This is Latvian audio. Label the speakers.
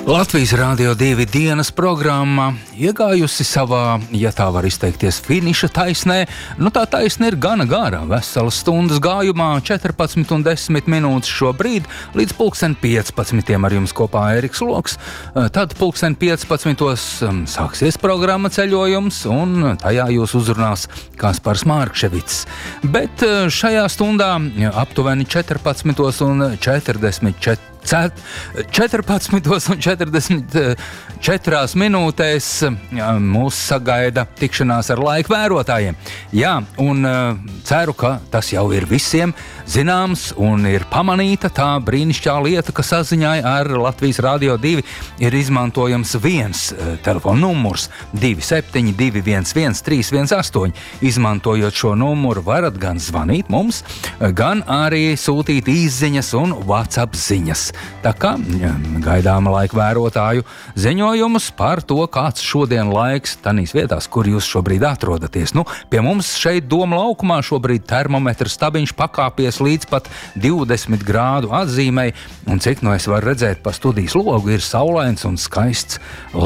Speaker 1: Latvijas Rādio 2 dienas programma iegājusi savā, ja tā var izteikties, finiša taisnē. Tā taisne ir gana gara. Veselas stundas gājumā, 14:10 minūtes šobrīd, līdz 15:00 ar jums kopā Ēriks Loks. Tad 15:15 sāksies programma ceļojums, un tajā jūs uzrunās Kaspars Markševics. Bet šajā stundā aptuveni 14:44 minūtēs mūs sagaida tikšanās ar laika vērotājiem. Jā, un ceru, ka tas jau ir visiem zināms un ir pamanīta tā brīnišķīgā lieta, ka saziņai ar Latvijas Rādio 2 ir izmantojams viens telefona numurs 27 211 318. Izmantojot šo numuru, varat gan zvanīt mums, gan arī sūtīt īsziņas un WhatsApp ziņas. Tā kā gaidām laika vērotāju ziņojumus par to, kāds šodien laiks tanīs vietās, kur jūs šobrīd atrodaties. Pie mums šeit Doma laukumā šobrīd termometra stabiņš pakāpies līdz pat 20 grādu atzīmei, un cik es varu redzēt pa studijas logu, ir saulains un skaists